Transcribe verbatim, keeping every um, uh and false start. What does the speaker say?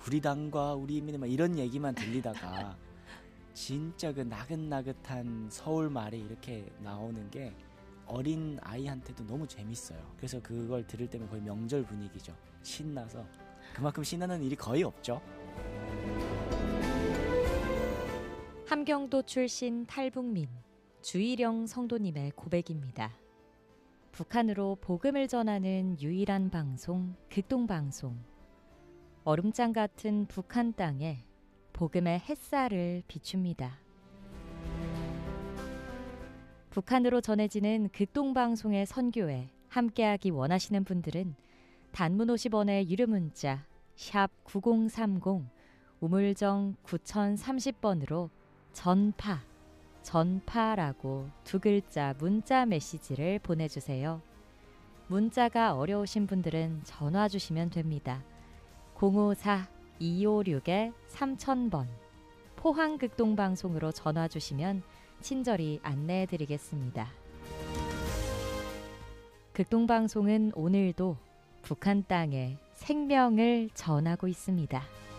우리 당과 우리 인민의 막 이런 얘기만 들리다가 진짜 그 나긋나긋한 서울 말이 이렇게 나오는 게 어린 아이한테도 너무 재밌어요. 그래서 그걸 들을 때면 거의 명절 분위기죠. 신나서 그만큼 신나는 일이 거의 없죠. 함경도 출신 탈북민 주일영 성도님의 고백입니다. 북한으로 복음을 전하는 유일한 방송 극동방송. 얼음장 같은 북한 땅에 복음의 햇살을 비춥니다. 북한으로 전해지는 극동방송의 선교에 함께하기 원하시는 분들은 단문 오십 원의 유료 문자 샵 구공삼공 우물정 구공삼공 번으로 전파, 전파라고 두 글자 문자 메시지를 보내주세요. 문자가 어려우신 분들은 전화 주시면 됩니다. 공오사 이오육 삼천 번 포항극동방송으로 전화 주시면 친절히 안내해 드리겠습니다. 극동방송은 오늘도 북한 땅에 생명을 전하고 있습니다.